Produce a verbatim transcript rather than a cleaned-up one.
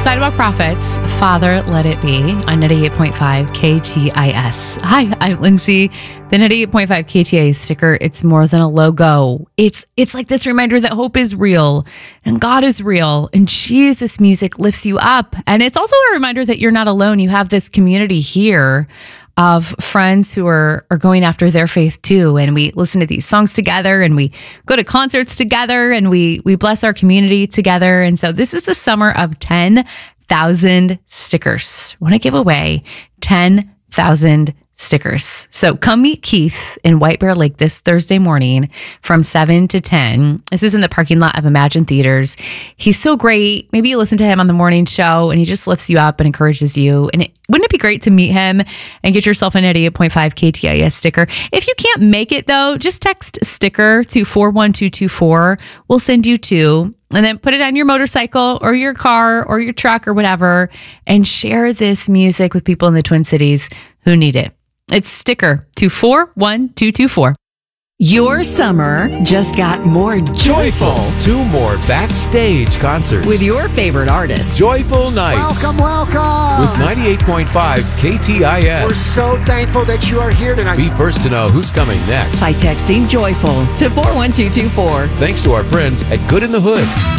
Sidewalk Prophets, Father Let It Be on ninety-eight point five K T I S. Hi, I'm Lindsay. The ninety-eight point five K T I S sticker, it's more than a logo. It's it's like this reminder that hope is real and God is real and Jesus music lifts you up. And it's also a reminder that you're not alone. You have this community here of friends who are, are going after their faith too. And we listen to these songs together and we go to concerts together and we we bless our community together. And so this is the summer of ten thousand stickers. I want to give away ten thousand stickers. So come meet Keith in White Bear Lake this Thursday morning from seven to ten. This is in the parking lot of Imagine Theaters. He's so great. Maybe you listen to him on the morning show and he just lifts you up and encourages you. And it, wouldn't it be great to meet him and get yourself a ninety-eight point five K T I S sticker? If you can't make it though, just text sticker to four one two two four. We'll send you two. And then put it on your motorcycle or your car or your truck or whatever and share this music with people in the Twin Cities who need it. It's sticker to four one two two four. Your summer just got more joyful. Two more backstage concerts With your favorite artists. Joyful Nights Welcome, welcome. with ninety-eight point five K T I We're S. so thankful that you are here tonight. Be first to know who's coming next. By texting joyful to four one two two four. Thanks to our friends at Good in the Hood.